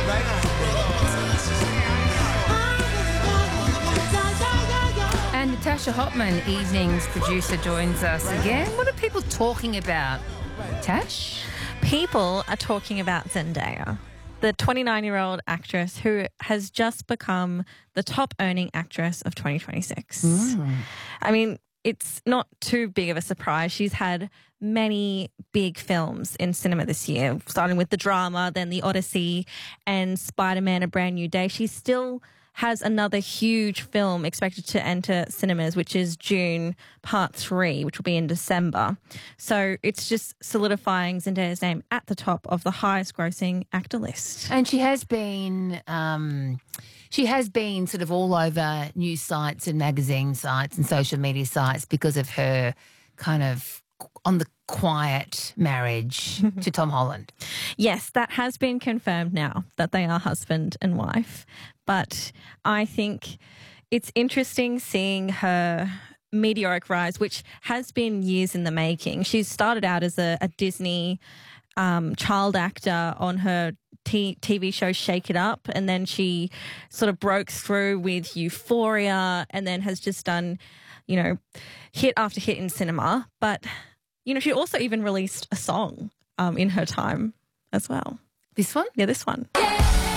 And Natasha Hotman, Evenings producer, joins us again. What are people talking about, Tash? People are talking about Zendaya, the 29-year-old actress who has just become the top earning actress of 2026. I mean, it's not too big of a surprise. She's had many big films in cinema this year, starting with the drama, then The Odyssey and Spider-Man: A Brand New Day. She still has another huge film expected to enter cinemas, which is Dune Part 3, which will be in December. So it's just solidifying Zendaya's name at the top of the highest grossing actor list. And she has been sort of all over news sites and magazine sites and social media sites because of her kind of on the quiet marriage to Tom Holland. Yes, that has been confirmed now that they are husband and wife. But I think it's interesting seeing her meteoric rise, which has been years in the making. She started out as a Disney child actor on her TV show Shake It Up, and then she sort of broke through with Euphoria and then has just done, hit after hit in cinema. But, she also even released a song in her time as well. This one? Yeah, this one. Yeah.